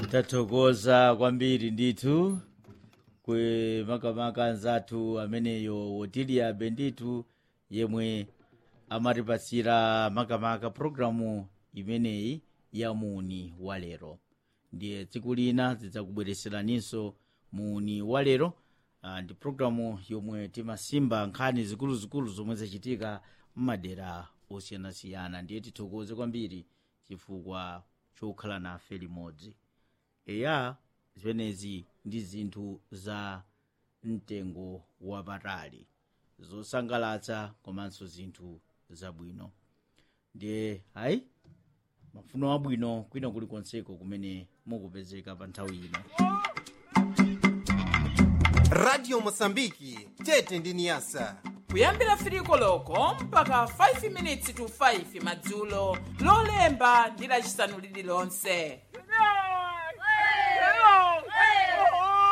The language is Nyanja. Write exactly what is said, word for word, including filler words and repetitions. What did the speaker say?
tathokoza kwambiri ndithu kwe makamaka anzathu ameneyo Otilia Benditu yemwe amatipasira makamaka programu imeneyi ya Muni Walero. Ndiye tsiku lina zidzakubwereseraninso Muni Walero, ndi programu yomwe timasimba nkhani zikuluzikulu zomwe zachitika m'madera osiyanasiyana. Ndiye tithokoze kwambiri chifukwa chokhala nafe limodzi. Eya, zimenezi ndi zinthu za mtengo wapatali, zosangalatsa komanso zinthu zabwino. Ndiye ayi mafuno abwino kwina kulikonseko kumene mukupezeka pa nthawi ino. Radio Mosambiki, Tete ndi Niasa. Kuyambira firiko loko mpaka five minutes to five madzulo, lolemba ndi lachisanu lililonse.